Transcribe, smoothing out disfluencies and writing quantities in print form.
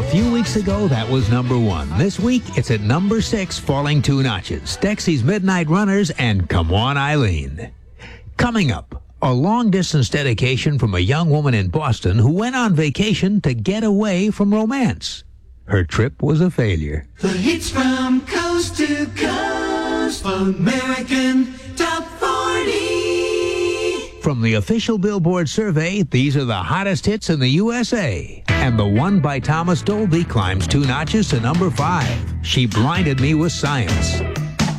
few weeks ago, that was number 1. This week, it's at number 6, falling 2 notches. Dexy's Midnight Runners and Come On Eileen. Coming up, a long-distance dedication from a young woman in Boston who went on vacation to get away from romance. Her trip was a failure. The hits from coast to coast, American Top 40. From the official Billboard survey, these are the hottest hits in the USA. And the one by Thomas Dolby climbs 2 notches to number 5. She Blinded Me with Science.